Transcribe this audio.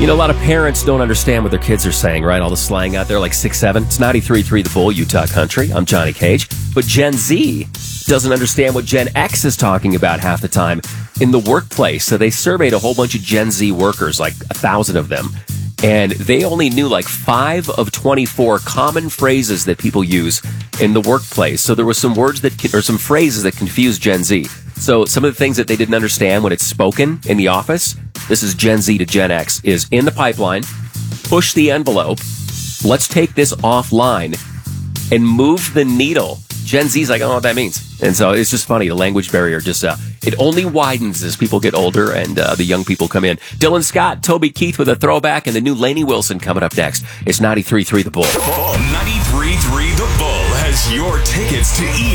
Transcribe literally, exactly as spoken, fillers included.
You know, a lot of parents don't understand what their kids are saying, right? All the slang out there, like six seven. It's ninety-three point three The Bull, Utah Country. I'm Johnny Cage. But Gen Z doesn't understand what Gen X is talking about half the time in the workplace. So they surveyed a whole bunch of Gen Z workers, like a thousand of them. And they only knew like five of twenty-four common phrases that people use in the workplace. So there were some words that, or some phrases that confused Gen Z. So some of the things that they didn't understand when it's spoken in the office, this is Gen Z to Gen X, is in the pipeline, push the envelope, let's take this offline, and move the needle. Gen Z's like, I don't know what that means. And so it's just funny. The language barrier just, uh, it only widens as people get older and uh, the young people come in. Dylan Scott, Toby Keith with a throwback, and the new Lainey Wilson coming up next. It's ninety-three point three The Bull. ninety-three point three The Bull has your tickets to E!